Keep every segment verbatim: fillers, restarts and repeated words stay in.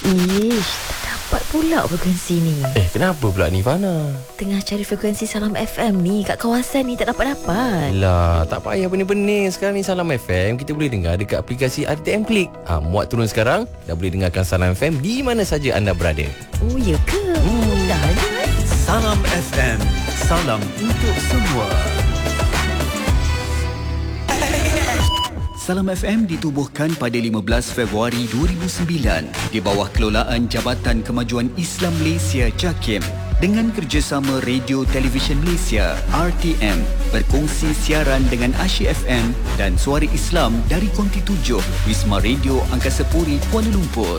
Ish, tak dapat pula frekuensi ni. Eh, kenapa pula ni, Fana? Tengah cari frekuensi Salam F M ni kat kawasan ni, tak dapat-dapat. Lah, tak payah benih-benih. Sekarang ni Salam F M kita boleh dengar dekat aplikasi R T M Klik. Ha, muat turun sekarang, dah boleh dengarkan Salam F M di mana saja anda berada. Oh, ya ke? Hmm. Dah ada. Salam F M, salam untuk semua. Salam F M ditubuhkan pada lima belas Februari dua ribu sembilan di bawah kelolaan Jabatan Kemajuan Islam Malaysia JAKIM dengan kerjasama Radio Televisyen Malaysia R T M berkongsi siaran dengan Asyik F M dan Suara Islam dari Konti tujuh Wisma Radio Angkasa Puri Kuala Lumpur.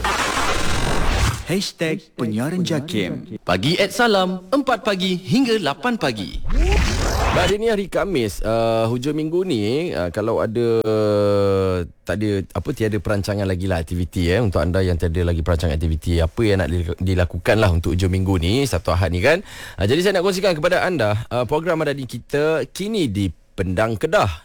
Hashtag Penyiaran JAKIM. Pagi at Salam, empat pagi hingga lapan pagi. Bah, hari ni hari Khamis, uh, hujung minggu ni, uh, kalau ada uh, tak ada apa tiada perancangan lagi lah aktiviti eh untuk anda yang tiada lagi perancangan aktiviti, apa yang nak dilakukan lah untuk hujung minggu ni, Sabtu Ahad ni kan. Uh, jadi saya nak kongsikan kepada anda uh, program madani kita kini di Pendang Kedah.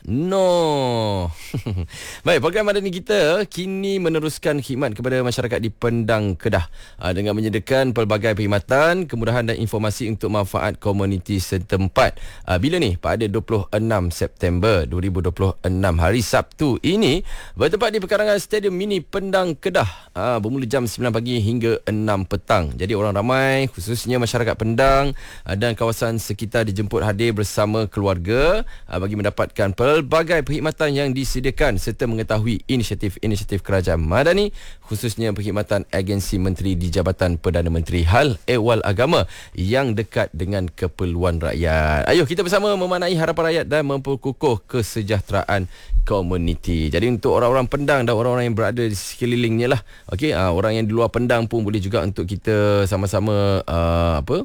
No. Baik, program madani kita kini meneruskan khidmat kepada masyarakat di Pendang Kedah aa, dengan menyediakan pelbagai perkhidmatan, kemudahan dan informasi untuk manfaat komuniti setempat. Aa, bila ni? Pada dua puluh enam September dua ribu dua puluh enam, hari Sabtu ini, bertempat di perkarangan Stadium Mini Pendang Kedah, aa, bermula jam sembilan pagi hingga enam petang. Jadi orang ramai, khususnya masyarakat Pendang aa, dan kawasan sekitar dijemput hadir bersama keluarga aa, bagi mendapatkan pelbagai perkhidmatan yang disediakan serta mengetahui inisiatif-inisiatif kerajaan madani, khususnya perkhidmatan agensi menteri di Jabatan Perdana Menteri Hal Ehwal Agama yang dekat dengan keperluan rakyat. Ayuh kita bersama memaknai harapan rakyat dan memperkukuh kesejahteraan komuniti. Jadi untuk orang-orang Pendang dan orang-orang yang berada di sekelilingnya lah, okey, uh, orang yang di luar Pendang pun boleh juga untuk kita sama-sama uh, apa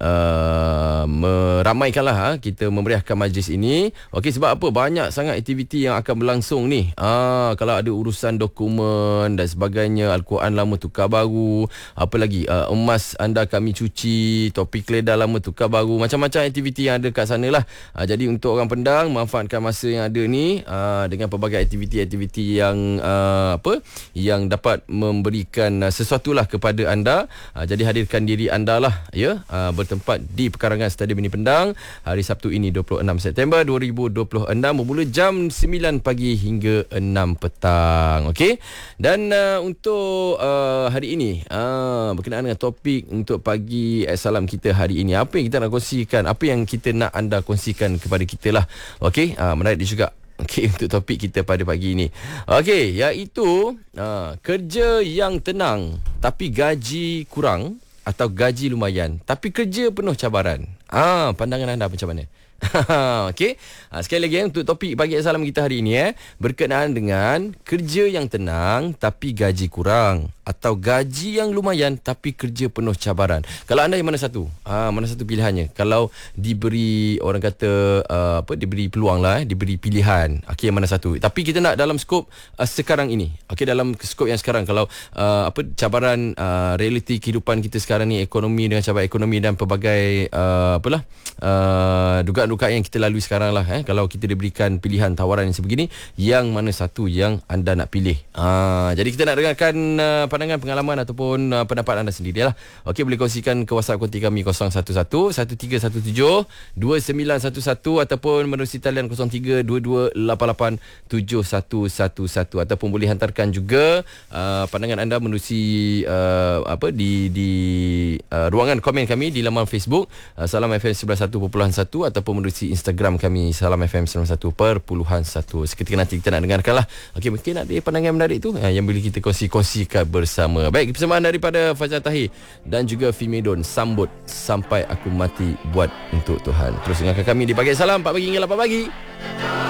uh, meramaikanlah ha, kita memeriahkan majlis ini. Okey, sebab apa? Banyak sangat aktiviti yang akan berlangsung ni. Ah, kalau ada urusan dokumen dan sebagainya, Al-Quran lama tukar baru, apa lagi? Uh, emas anda kami cuci, topi keledar lama tukar baru, macam-macam aktiviti yang ada kat sana lah. Ah, jadi untuk orang Pendang, manfaatkan masa yang ada ni ah, dengan pelbagai aktiviti-aktiviti yang uh, apa? Yang dapat memberikan uh, sesuatu lah kepada anda. Ah, jadi hadirkan diri anda lah, ya, ah, bertempat di perkarangan Stadium Mini Pendang hari Sabtu ini dua puluh enam September dua ribu dua puluh enam bermula jam sembilan pagi hingga enam petang. Okey. Dan uh, untuk uh, hari ini uh, berkenaan dengan topik untuk pagi Salam kita hari ini, apa yang kita nak kongsikan, apa yang kita nak anda kongsikan kepada kita lah. Okey, uh, menarik juga. Okey, untuk topik kita pada pagi ini. Okey, iaitu uh, kerja yang tenang tapi gaji kurang atau gaji lumayan tapi kerja penuh cabaran. Ah, pandangan anda macam mana? Okey. Ha, sekali lagi untuk topik pagi Salam kita hari ini eh berkenaan dengan kerja yang tenang tapi gaji kurang atau gaji yang lumayan tapi kerja penuh cabaran. Kalau anda yang mana satu? Ah, ha, mana satu pilihannya? Kalau diberi orang kata uh, apa diberi peluang lah eh, diberi pilihan. Okey, yang mana satu? Tapi kita nak dalam skop uh, sekarang ini. Okey, dalam skop yang sekarang, kalau uh, apa cabaran uh, realiti kehidupan kita sekarang ni, ekonomi dengan cabaran ekonomi dan pelbagai uh, apalah uh, dugaan-dugaan yang kita lalui sekarang lah eh. Kalau kita diberikan pilihan tawaran yang sebegini, yang mana satu yang anda nak pilih? Ah, jadi kita nak dengarkan uh, pandangan, pengalaman ataupun uh, pendapat anda sendiri lah. Okey, boleh kongsikan ke WhatsApp konti kami kosong satu satu satu tiga satu tujuh dua sembilan satu satu ataupun menerusi talian kosong tiga dua dua lapan lapan tujuh satu satu satu, ataupun boleh hantarkan juga uh, pandangan anda menerusi uh, apa di di uh, ruangan komen kami di laman Facebook uh, Salam F M sembilan puluh satu perpuluhan satu ataupun menerusi Instagram kami Salam F M sembilan puluh satu perpuluhan satu. Seketika nanti kita nak dengarkan lah. Okey, mungkin ada pandangan menarik tu uh, yang boleh kita kongsi-kongsikan bersama. Baik, persembahan daripada Faizal Tahir dan juga Fimedon, Sambut Sampai Aku Mati Buat Untuk Tuhan. Terus dengarkan kami di Pagi Salam empat pagi hingga lapan pagi.